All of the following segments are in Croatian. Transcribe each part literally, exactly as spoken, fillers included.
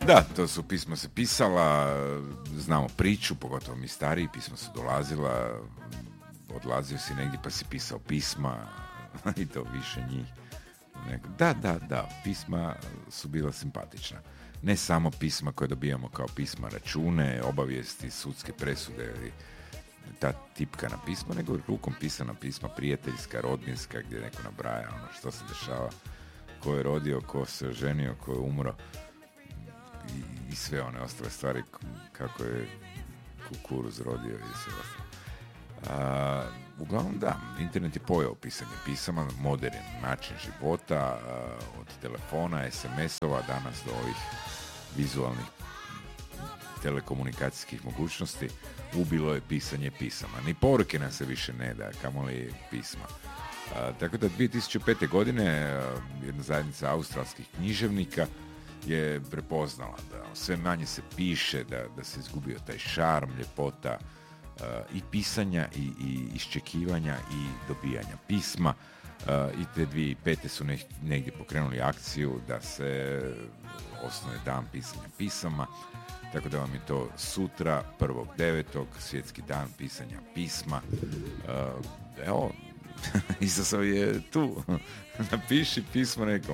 Da, to su pisma se pisala, znamo priču, pogotovo mi stariji, pisma su dolazila, odlazio si negdje pa si pisao pisma i to više njih. Da, da, da, pisma su bila simpatična. Ne samo pisma koje dobijamo kao pisma račune, obavijesti, sudske presude ili ta tipkana pisma, nego rukom pisana pisma, prijateljska, rodbinska, gdje neko nabraja ono što se dešava, ko je rodio, ko se ženio, ko je umro i, i sve one ostale stvari, kako je kukuruz rodio i sve ostalo. A, uglavnom da, internet je pojeo pisanje pisama, moderan način života, a, od telefona, es em es-ova, danas do ovih vizualnih telekomunikacijskih mogućnosti, ubilo je pisanje pisama. Ni poruke nam se više ne da, kamoli pisma. A, tako da dvije tisuće pete. godine a, jedna zajednica australskih književnika je prepoznala da sve manje se piše, da, da se izgubio taj šarm, ljepota uh, i pisanja i, i iščekivanja i dobijanja pisma. Uh, I te dvije tisuće pete. su ne, negdje pokrenuli akciju da se osnuje dan pisanja pisama. Tako da vam je to sutra, prvog devetog svjetski dan pisanja pisma. Uh, evo, izazov je tu. Napiši pismo nekom.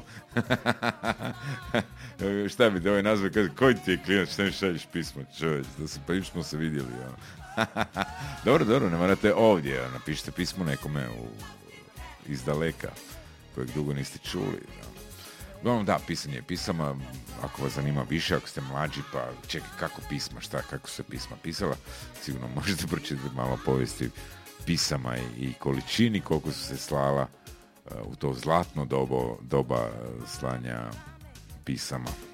Šta bi te ovaj nazvao, kaže, koji ti je klinac, šta mi šalješ pismo, čovječ, da se, pa smo se vidjeli. Dobro, dobro, ne morate ovdje, napišite pismo nekome u, iz daleka, kojeg dugo niste čuli. Uglavnom da, pisanje pisama, ako vas zanima više, ako ste mlađi, pa čekaj kako pisma, šta, kako se pisma pisala, sigurno možete pročitati malo povijesti pisama i, i količini koliko su se slala uh, u to zlatno dobo, doba slanja pisama.